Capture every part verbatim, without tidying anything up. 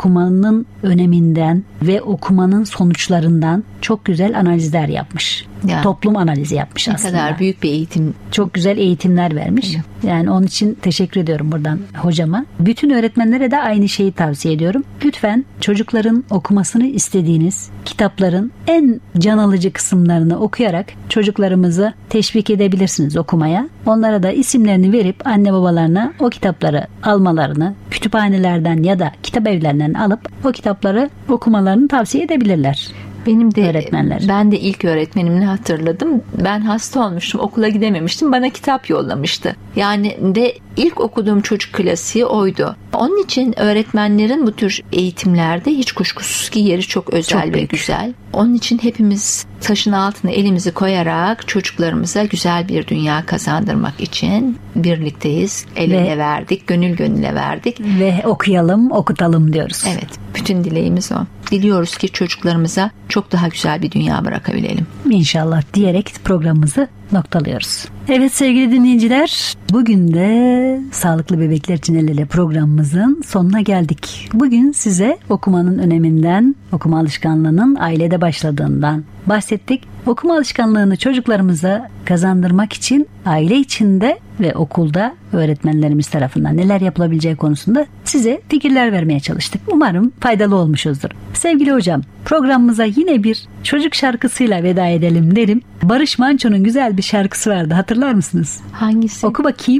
okumanın öneminden ve okumanın sonuçlarından çok güzel analizler yapmış. Ya, toplum analizi yapmış ne aslında. Ne kadar büyük bir eğitim. Çok güzel eğitimler vermiş. Evet. Yani onun için teşekkür ediyorum buradan hocama. Bütün öğretmenlere de aynı şeyi tavsiye ediyorum. Lütfen çocukların okumasını istediğiniz kitapların en can alıcı kısımlarını okuyarak çocuklarımızı teşvik edebilirsiniz okumaya. Onlara da isimlerini verip anne babalarına o kitapları almalarını, kütüphanelerden ya da kitap evlerinden alıp o kitapları okumalarını tavsiye edebilirler. Benim de öğretmenler. Ben de ilk öğretmenimini hatırladım. Ben hasta olmuştum, okula gidememiştim. Bana kitap yollamıştı. Yani de ilk okuduğum çocuk klasiği oydu. Onun için öğretmenlerin bu tür eğitimlerde hiç kuşkusuz ki yeri çok özel çok ve büyük. Güzel. Onun için hepimiz taşın altına elimizi koyarak çocuklarımıza güzel bir dünya kazandırmak için birlikteyiz. El ele verdik, gönül gönüle verdik. Ve okuyalım, okutalım diyoruz. Evet, bütün dileğimiz o. Diliyoruz ki çocuklarımıza çok daha güzel bir dünya bırakabilelim. İnşallah diyerek programımızı noktalıyoruz. Evet sevgili dinleyiciler, bugün de Sağlıklı Bebekler için El Ele programımızın sonuna geldik. Bugün size okumanın öneminden, okuma alışkanlığının ailede başladığından bahsettik. Okuma alışkanlığını çocuklarımıza kazandırmak için aile içinde ve okulda öğretmenlerimiz tarafından neler yapılabileceği konusunda size fikirler vermeye çalıştık. Umarım faydalı olmuşuzdur. Sevgili hocam, programımıza yine bir çocuk şarkısıyla veda edelim derim. Barış Manço'nun güzel bir şarkısı vardı. Hatırlar mısınız? Hangisi? Oku bakayım.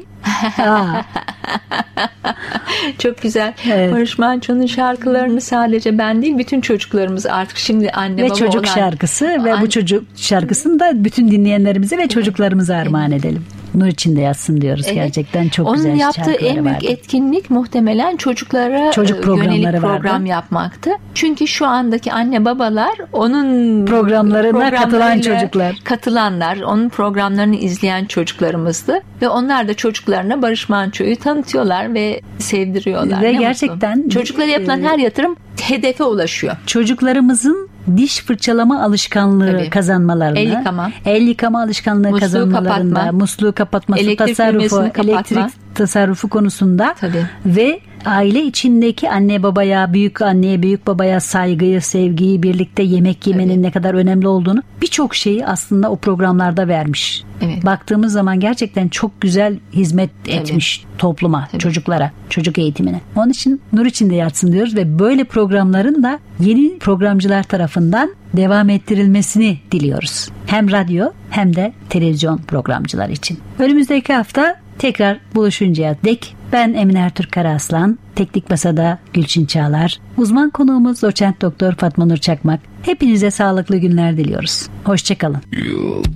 Çok güzel. Evet. Barış Manço'nun şarkılarını sadece ben değil, bütün çocuklarımız artık şimdi anne ve baba çocuk olan... şarkısı ve an... bu çocuk şarkısını da bütün dinleyenlerimize ve çocuklarımıza armağan evet. edelim. Nur içinde yatsın diyoruz. Evet. Gerçekten çok onun güzel şarkıları vardı. Onun yaptığı en büyük etkinlik muhtemelen çocuklara çocuk yönelik program vardı. yapmaktı. Çünkü şu andaki anne babalar onun programlarına katılan çocuklar. Katılanlar, onun programlarını izleyen çocuklarımızdı. Ve onlar da çocuklarına Barış Manço'yu tanıtıyorlar ve sevdiriyorlar. Ve ne gerçekten mutlu. Çocuklara yapılan her yatırım hedefe ulaşıyor. Çocuklarımızın diş fırçalama alışkanlığı Tabii. kazanmalarına, el yıkama, el yıkama alışkanlığı musluğu kazanmalarında, kapatma, musluğu kapatma, su tasarrufu, elektrik tasarrufu konusunda Tabii. ve aile içindeki anne babaya, büyük anneye, büyük babaya saygıyı, sevgiyi, birlikte yemek yemenin Tabii. ne kadar önemli olduğunu birçok şeyi aslında o programlarda vermiş. Evet. Baktığımız zaman gerçekten çok güzel hizmet Tabii. etmiş topluma, Tabii. çocuklara, çocuk eğitimine. Onun için nur içinde yatsın diyoruz ve böyle programların da yeni programcılar tarafından devam ettirilmesini diliyoruz. Hem radyo hem de televizyon programcılar için. Önümüzdeki hafta tekrar buluşuncaya dek ben Emine Ertürk Karaaslan, Teknik Masa'da Gülçin Çağlar, uzman konuğumuz Doçent Doktor Fatma Nur Çakmak. Hepinize sağlıklı günler diliyoruz. Hoşçakalın.